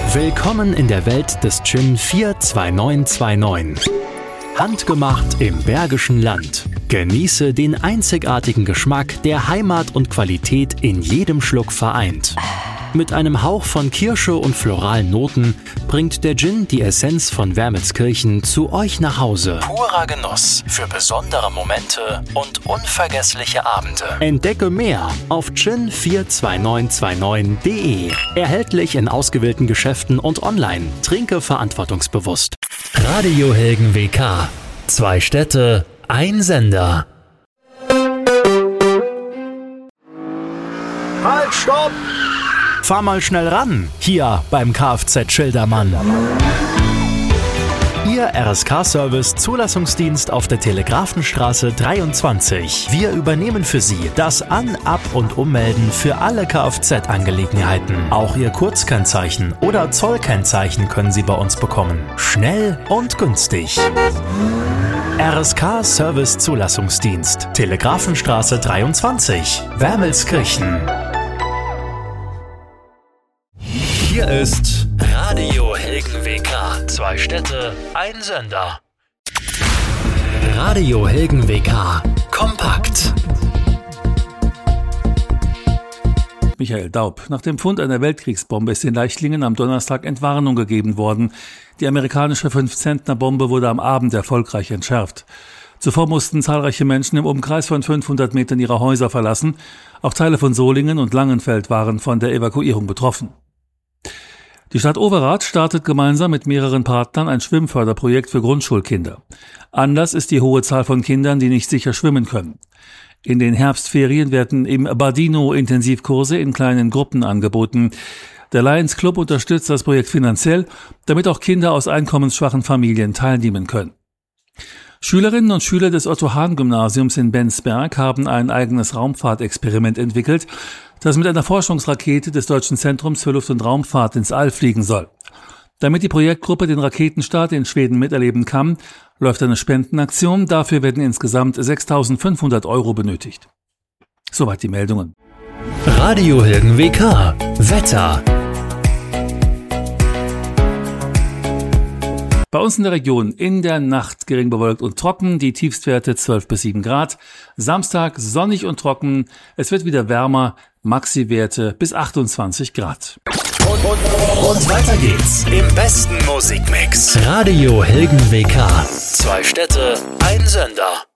Willkommen in der Welt des Gin 42929. Handgemacht im Bergischen Land. Genieße den einzigartigen Geschmack, der Heimat und Qualität in jedem Schluck vereint. Mit einem Hauch von Kirsche und floralen Noten bringt der Gin die Essenz von Wermelskirchen zu euch nach Hause. Purer Genuss für besondere Momente und unvergessliche Abende. Entdecke mehr auf gin42929.de. Erhältlich in ausgewählten Geschäften und online. Trinke verantwortungsbewusst. Radio Helgen WK. 2 Städte, ein Sender. Halt, stopp! Fahr mal schnell ran, hier beim Kfz Schildermann. Ihr RSK-Service Zulassungsdienst auf der Telegrafenstraße 23. Wir übernehmen für Sie das An-, Ab- und Ummelden für alle Kfz-Angelegenheiten. Auch Ihr Kurzkennzeichen oder Zollkennzeichen können Sie bei uns bekommen. Schnell und günstig. RSK-Service Zulassungsdienst, Telegrafenstraße 23, Wermelskirchen. Hier ist Radio Helgen WK. 2 Städte, ein Sender. Radio Helgen WK. Kompakt. Michael Daub. Nach dem Fund einer Weltkriegsbombe ist den Leichtlingen am Donnerstag Entwarnung gegeben worden. Die amerikanische 5-Zentner-Bombe wurde am Abend erfolgreich entschärft. Zuvor mussten zahlreiche Menschen im Umkreis von 500 Metern ihre Häuser verlassen. Auch Teile von Solingen und Langenfeld waren von der Evakuierung betroffen. Die Stadt Overath startet gemeinsam mit mehreren Partnern ein Schwimmförderprojekt für Grundschulkinder. Anlass ist die hohe Zahl von Kindern, die nicht sicher schwimmen können. In den Herbstferien werden im Badino Intensivkurse in kleinen Gruppen angeboten. Der Lions Club unterstützt das Projekt finanziell, damit auch Kinder aus einkommensschwachen Familien teilnehmen können. Schülerinnen und Schüler des Otto-Hahn-Gymnasiums in Bensberg haben ein eigenes Raumfahrtexperiment entwickelt, das mit einer Forschungsrakete des Deutschen Zentrums für Luft- und Raumfahrt ins All fliegen soll. Damit die Projektgruppe den Raketenstart in Schweden miterleben kann, läuft eine Spendenaktion. Dafür werden insgesamt 6.500 € benötigt. Soweit die Meldungen. Radio Helgen WK. Wetter. Bei uns in der Region in der Nacht gering bewölkt und trocken, die Tiefstwerte 12 bis 7 Grad. Samstag sonnig und trocken, es wird wieder wärmer, Maxi-Werte bis 28 Grad. Und weiter geht's im besten Musikmix. Radio Helgen WK. 2 Städte, ein Sender.